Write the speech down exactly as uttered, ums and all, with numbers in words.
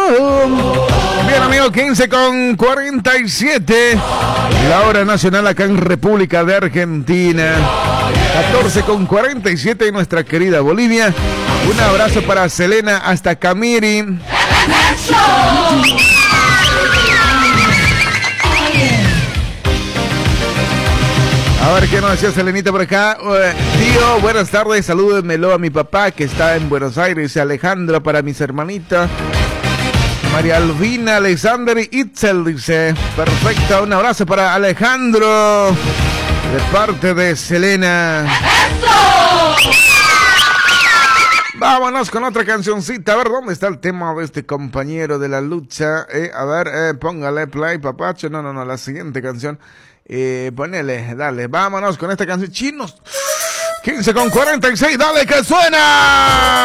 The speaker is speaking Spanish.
Bien, amigo, quince con cuarenta y siete. La hora nacional acá en República de Argentina. catorce con cuarenta y siete en nuestra querida Bolivia. Un abrazo para Selena hasta Camiri. A ver, ¿qué nos decía Selenita por acá? Uh, tío, buenas tardes, salúdenmelo a mi papá que está en Buenos Aires, Alejandro para mis hermanitas. María Alvina, Alexander y Itzel dice, perfecto, un abrazo para Alejandro, de parte de Selena. Vámonos con otra cancioncita, a ver, ¿dónde está el tema de este compañero de la lucha? Eh, a ver, eh, póngale play, papacho, no, no, no, la siguiente canción. Eh, ponele, dale, vámonos con esta canción. Chinos, quince con cuarenta y seis, dale que suena.